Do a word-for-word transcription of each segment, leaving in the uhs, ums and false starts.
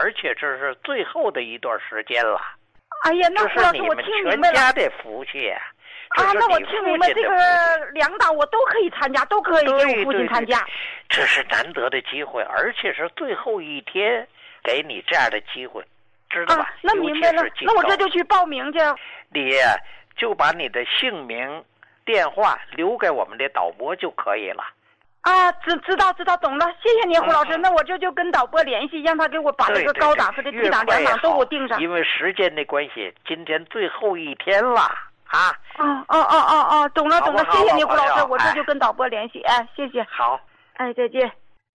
而且这是最后的一段时间了。 哎呀，那胡老师，我听明白了。 这是你们全家的福气啊！ 啊，那我听明白，这个两档我都可以参加，都可以给我父亲参加。 对对对，这是难得的机会，而且是最后一天给你这样的机会，知道吧？ 啊，那明白了，那我这就去报名去。 你就把你的姓名、电话留给我们的导播就可以了。 啊，知知道知道，懂了，谢谢您，胡老师。嗯、那我就就跟导播联系，让他给我把这个高档和这低档两档都给我定上。 因为时间的关系，今天最后一天了啊！ 哦哦哦哦哦，懂了懂了，谢谢您，胡老师，我这就跟导播联系。哎，谢谢。 好， 哎，再见。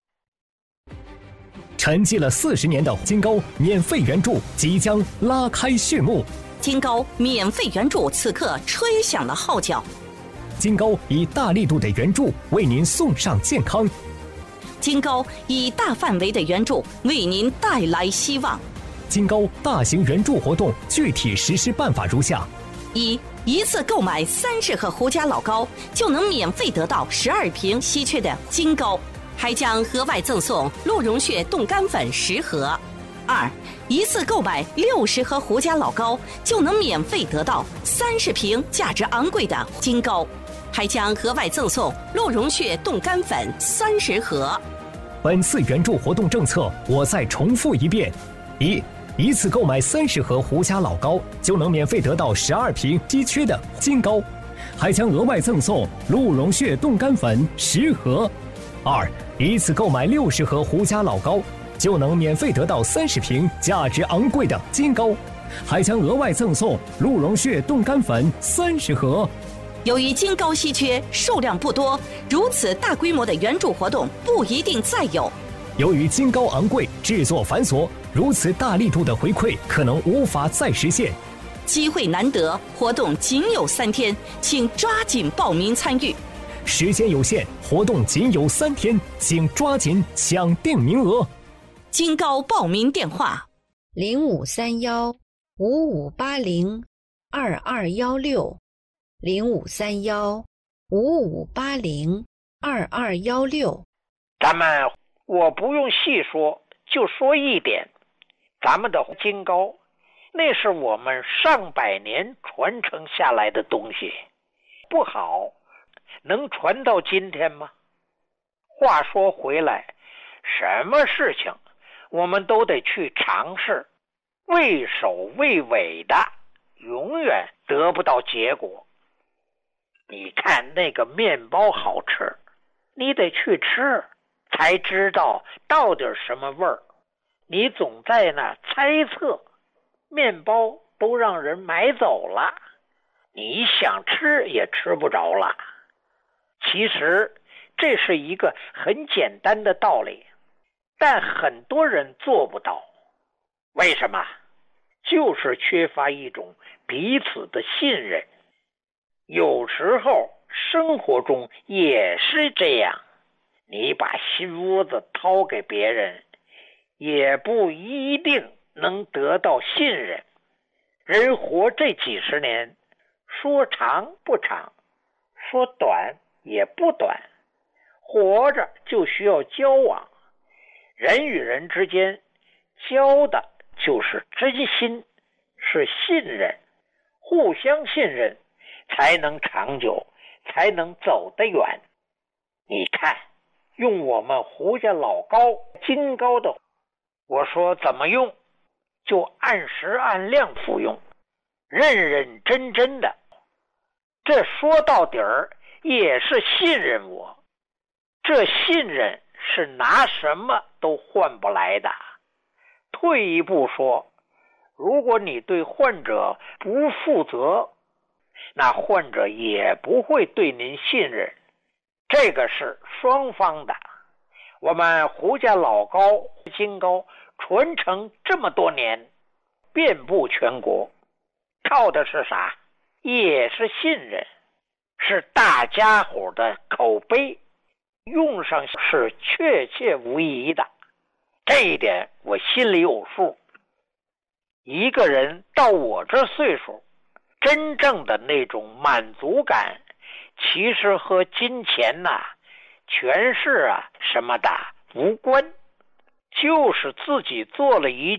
沉寂了四十年的金高免费援助即将拉开序幕。 金高免费援助此刻吹响了号角。 金高以大力度的援助为您送上健康。 金高以大范围的援助为您带来希望。 金高大型援助活动具体实施办法如下： 一、一次购买三十盒胡家老高，就能免费得到十二瓶稀缺的金高，还将额外赠送鹿茸血冻干粉十盒。二、一次购买六十盒胡家老高，就能免费得到三十瓶价值昂贵的金高，还将额外赠送鹿茸血冻干粉三十盒。 本次援助活动政策我再重复一遍：一、一次购买三十盒胡家老高，就能免费得到十二瓶稀缺的金高，还将额外赠送鹿茸血冻干粉十盒。二、一次购买六十盒胡家老高，就能免费得到三十瓶价值昂贵的金高，还将额外赠送鹿茸血冻干粉三十盒。 由于金高稀缺，数量不多，如此大规模的援助活动不一定再有。 由于金高昂贵，制作繁琐，如此大力度的回馈可能无法再实现。 机会难得，活动仅有三天，请抓紧报名参与。 时间有限，活动仅有三天，请抓紧抢定名额。 金高报名电话： 零五三幺五五八零二二幺六，零五三幺五五八零二二幺六。 咱们我不用细说，就说一点，咱们的金高，那是我们上百年传承下来的东西，不好，能传到今天吗？话说回来，什么事情我们都得去尝试，畏首畏尾的永远得不到结果。你看那个面包好吃，你得去吃才知道到底什么味儿。你总在那猜测，面包都让人买走了，你想吃也吃不着了。其实这是一个很简单的道理，但很多人做不到。为什么？就是缺乏一种彼此的信任。有时候生活中也是这样，你把心窝子掏给别人，也不一定能得到信任。人活这几十年，说长不长，说短也不短，活着就需要交往。人与人之间交的就是真心，是信任，互相信任才能长久，才能走得远。你看，用我们胡家老高金高的，我说怎么用，就按时按量服用，认认真真的。这说到底儿也是信任我，这信任是拿什么都换不来的。退一步说，如果你对患者不负责，那患者也不会对您信任。这个是双方的。我们胡家老高金高传承这么多年，遍布全国，靠的是啥？也是信任，是大家伙的口碑，用上是确切无疑的。这一点我心里有数。一个人到我这岁数，真正的那种满足感，其实和金钱呐、啊、权势啊什么的无关，就是自己做了一